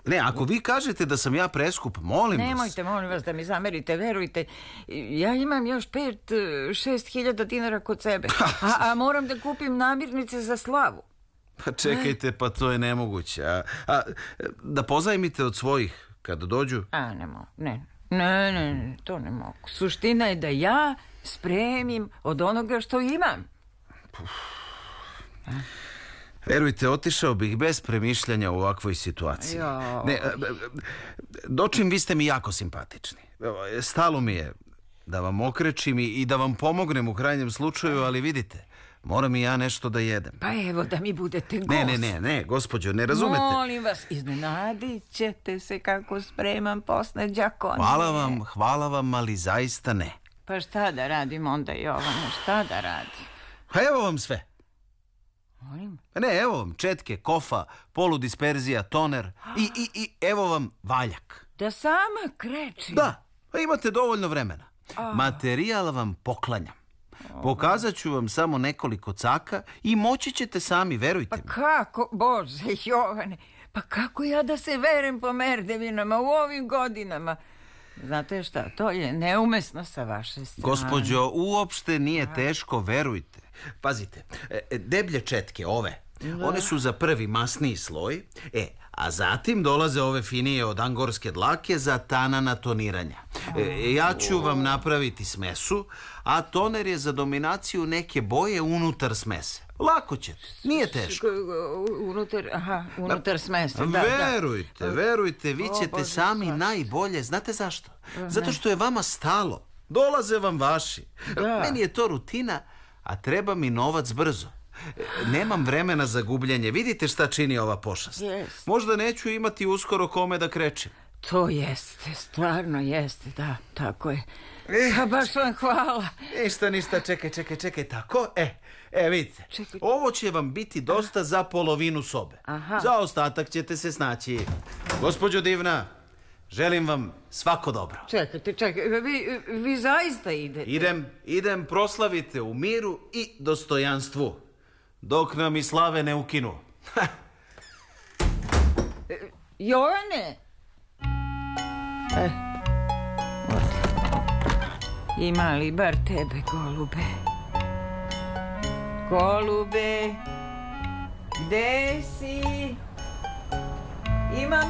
Ne, ako vi kažete da sam ja preskup, molim vas. Nemojte, molim vas, da mi zamerite, verujte. Ja imam još 5-6 hiljada dinara kod sebe. A moram da kupim namirnice za slavu. Pa čekajte, pa to je nemoguće. Da pozajmite od svojih kada dođu? Ne, to ne mogu. Suština je da ja spremim od onoga što imam. Verujte, otišao bih bez premišljanja u ovakvoj situaciji. Ne, dočim vi ste mi jako simpatični. Stalo mi je da vam okrečim i da vam pomognem u krajnjem slučaju, ali vidite, moram i ja nešto da jedem. Pa evo, da mi budete gost. Ne, gospođo, ne razumete. Molim vas, iznenadit ćete se kako spremam posne đakonije. Hvala vam, ali zaista ne. Pa šta da radim onda, Jovane, šta da radim? Pa evo vam sve. Molim? Ne, evo vam četke, kofa, poludisperzija, toner i evo vam valjak. Da sama krečim? Da, imate dovoljno vremena. Materijal vam poklanjam. Pokazat ću vam samo nekoliko caka i moći ćete sami, verujte mi. Pa kako, Bože, Jovane, pa kako ja da se verem po merdevinama u ovim godinama? Znate šta, to je neumesno sa vaše strane. Gospođo, uopšte nije teško, verujte. Pazite, deblje četke, ove, one su za prvi masniji sloj, a zatim dolaze ove finije od angorske dlake za tanana toniranja. Ja ću vam napraviti smesu, a toner je za dominaciju neke boje unutar smese. Lako ćete, nije teško. Unutar smese, da. Verujte, vi ćete sami najbolje. Znate zašto? Zato što je vama stalo. Dolaze vam vaši. Meni je to rutina, a treba mi novac brzo. Nemam vremena za gubljenje. Vidite šta čini ova pošast. Možda neću imati uskoro kome da krečim. To jeste, stvarno jeste, da, tako je. Pa baš vam hvala. Ništa, čekaj, tako. Vidite, ovo će vam biti dosta za polovinu sobe. Za ostatak ćete se snaći. Gospođo divna, želim vam svako dobro. Čekajte, vi zaista idete? Idem, proslavite u miru i dostojanstvu, dok nam i slave ne ukinu. Jovane! Ima li bar tebe, golube? Golube, gde si? Ima